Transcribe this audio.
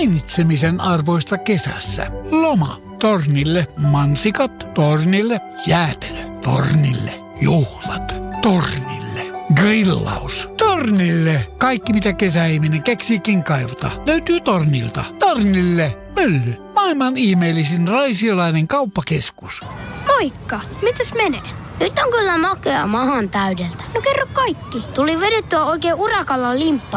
mainitsemisen arvoista kesässä. Loma Tornille, mansikat Tornille, jäätelö Tornille, juhlat Tornille, grillaus Tornille. Kaikki mitä kesäihminen keksiikin kaivata löytyy Tornilta. Tornille, mylly, maailman ihmeellisin raisiolainen kauppakeskus. Moikka, mitäs menee? Nyt on kyllä makea mahan täydeltä. No kerro kaikki. Tuli vedettyä oikein urakalla limppa